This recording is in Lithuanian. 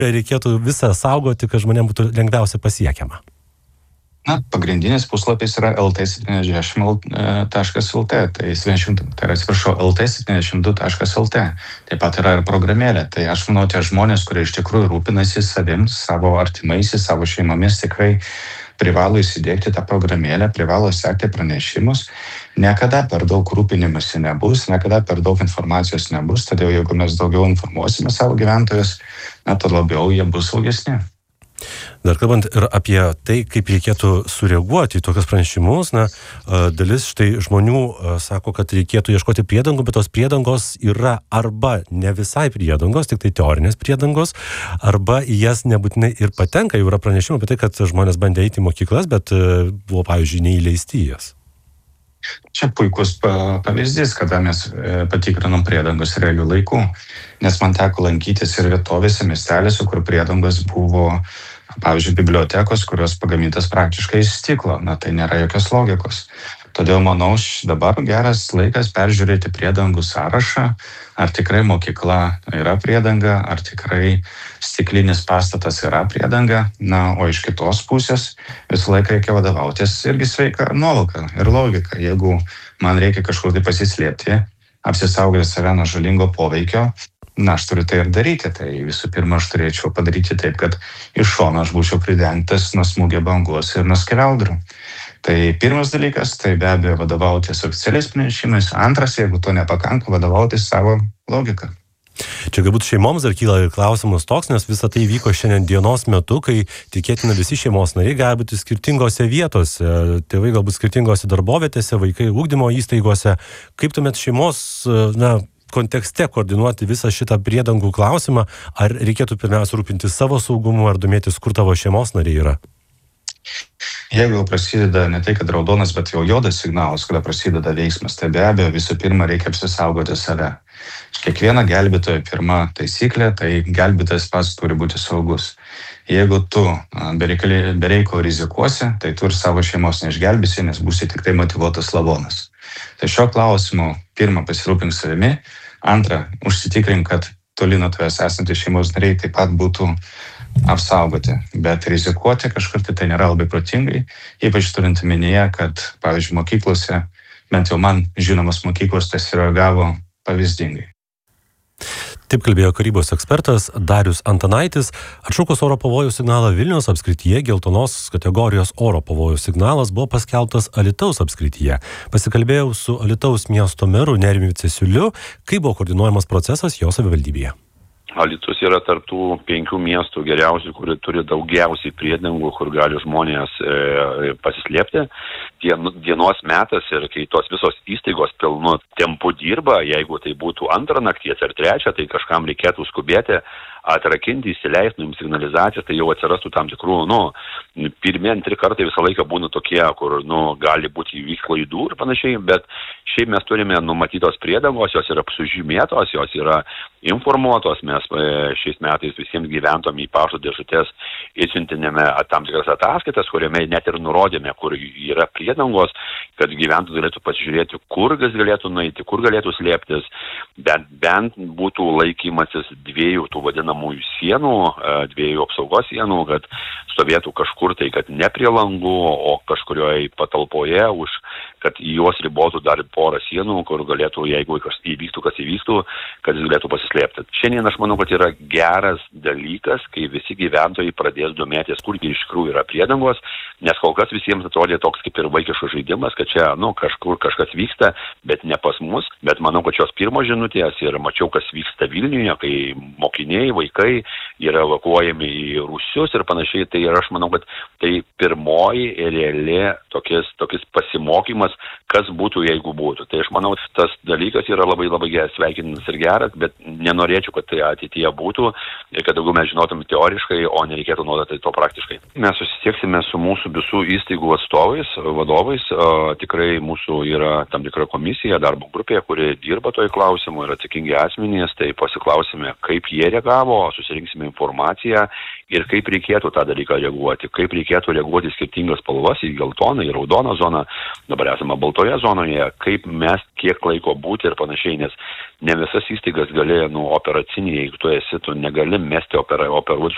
reikėtų visą saugoti, kad žmonėms būtų lengviausia pasiekiama? Na, pagrindinis puslapis yra lt70.lt, tai lt72.lt. Taip pat yra ir programėlė. Tai aš manau, tie žmonės, kurie iš tikrųjų rūpinasi savim, savo artimaisiais, savo šeimomis, tikrai privalo įsidėkti tą programėlę, privalo sekti pranešimus. Niekada per daug rūpinimasi nebus, niekada per daug informacijos nebus, todėl jeigu mes daugiau informuosime savo gyventojus, na, to labiau jie bus saugesni. Dar kalbant ir apie tai, kaip reikėtų sureaguoti į tokius pranešimus, na, dalis štai žmonių sako, kad reikėtų ieškoti priedangų, bet tos priedangos yra arba ne visai priedangos, tik tai teorinės priedangos, arba į jas nebūtinai ir patenka. Jau yra pranešimų apie tai, kad žmonės bandė eiti į mokyklas, bet buvo, pavyzdžiui, neįleisti į jas. Čia puikus pavyzdys, kada mes patikrinom priedangus realių laikų, nes man teko lankytis ir vietovėse, miestelėse, kur priedangos buvo, pavyzdžiui, bibliotekos, kurios pagamintas praktiškai iš stiklo. Na, tai nėra jokios logikos. Todėl, manau, dabar geras laikas peržiūrėti priedangų sąrašą, ar tikrai mokykla yra priedanga, ar tikrai stiklinis pastatas yra priedanga. Na, o iš kitos pusės visą laiką reikia vadovautis irgi sveika nuovoka ir logika. Jeigu man reikia kažkur tai pasislėpti, apsisaugoti save nuo žalingo poveikio, na, aš turiu tai ir daryti. Tai visų pirma, aš turėčiau padaryti taip, kad iš šono aš būčiau pridengtas nuo smūgio bangos ir nuo skeveldrų. Tai pirmas dalykas, tai be abejo vadovautis oficialiais pranešimais. Antras, jeigu to nepakanka, vadovautis savo logiką. Čia galbūt šeimoms dar kyla ir klausimas toks, nes visa tai vyko šiandien dienos metu, kai tikėtina visi šeimos nariai gali būti skirtingose vietose, tėvai galbūt skirtingose darbovietėse, vaikai ugdymo įstaigose. Kaip tuomet šeimos, na, kontekste koordinuoti visą šitą priedangų klausimą, ar reikėtų pirmiausia rūpinti savo saugumu, ar domėtis, kur tavo šeimos nariai yra? Jeigu jau prasideda ne tai, kad raudonas, bet jau juodas signalas, kada prasideda veiksmas, tai be abejo visų pirma reikia apsisaugoti save. Kiekviena gelbėtojo pirma taisyklė, tai gelbėtojas pats turi būti saugus. Jeigu tu bereiko rizikuosi, tai tu ir savo šeimos neišgelbėsi, nes būsi tik tai motyvuotas lavonas. Tai šio klausimu pirma pasirūpink savimi, antra užsitikrink, kad toli nuo tavęs esantys šeimos nariai taip pat būtų apsaugoti, bet rizikuoti kažkur tai nėra labai protingai, ypač turint omenyje, kad, pavyzdžiui, mokyklose, bent jau man žinomas mokyklos, tas reagavo pavyzdingai. Taip kalbėjo karybos ekspertas Darius Antanaitis. Atšaukus oro pavojų signalą Vilniaus apskrityje, geltonos kategorijos oro pavojų signalas buvo paskelbtas Alytaus apskrityje. Pasikalbėjau su Alytaus miesto meru Nerijumi Cesiuliu, kaip buvo koordinuojamas procesas jo savivaldybėje. Alytus yra tarptų 5 miestų geriausių, kurie turi daugiausiai priedangų, kur gali žmonės pasislėpti. Dienos metas ir kai tos visos įstaigos pilnu tempu dirba, jeigu tai būtų 2 nakties ar 3, tai kažkam reikėtų skubėti, atrakinti, įsileisti, nuims signalizacijas, tai jau atsirastų tam tikrų, 1-3 kartai visą laiką būna tokie, kur, gali būti įvyks klaidų ir panašiai, bet šiaip mes turime numatytos priedangos, jos yra sužymėtos, jos yra informuotos, mes šiais metais visiems gyventojams į pašto dėžutės įsiuntinėme tam tikras ataskaitas, kuriame net ir nurodėme, kur yra priedangos, kad gyventojai galėtų pasižiūrėti, kur galėtų nueiti, kur galėtų slėptis, bent būtų laikymasis 2 tų vadinamųjų sienų, 2 apsaugos sienų, kad stovėtų kažkur tai, kad ne prie langų, o kažkurioje patalpoje, kad juos ribotų dar porą sienų, kur galėtų, jeigu įvyktų, kas įvyktų, kad jis galėtų pasislėpti. Šiandien aš manau, kad yra geras dalykas, kai visi gyventojai pradės domėtis, kur iš tikrųjų yra priedangos, nes kol kas visiems atrodė toks kaip ir vaikiškas žaidimas, kad čia, kažkur kažkas vyksta, bet ne pas mus, bet manau, kad šios pirmos žinutės ir mačiau, kas vyksta Vilniuje, kai mokiniai, vaikai yra evakuojami į rūsius ir panašiai, tai aš manau, kad tai pirmoji reali tokis pasimokymas, kas būtų, jeigu būtų. Tai aš manau, tas dalykas yra labai labai geras, sveikintinas ir geras, bet nenorėčiau, kad tai ateityje būtų ir kad daugiau mes žinotume teoriškai, o nereikėtų naudoti to praktiškai. Mes susisieksime su mūsų visų įstaigų atstovais, vadovais. Tikrai mūsų yra tam tikra komisija, darbo grupė, kuri dirba toj klausimu ir atsakingi asmenys, tai pasiklausime, kaip jie reagavo, susirinksime informaciją ir kaip reikėtų tą dalyką reaguoti, kaip reikėtų reaguoti skirtingas spalvas, į geltoną, į raudoną zoną, dabar esame baltoje zonoje, kaip mes kiek laiko būti ir panašiai, nes ne visas įstaigas gali, operacinėje, jeigu tu negali mesti operuoti